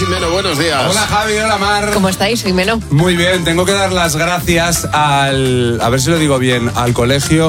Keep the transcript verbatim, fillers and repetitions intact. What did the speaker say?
Jimeno, buenos días. Hola Javi, hola Mar. ¿Cómo estáis, Jimeno? Muy bien, tengo que dar las gracias al, a ver si lo digo bien, al colegio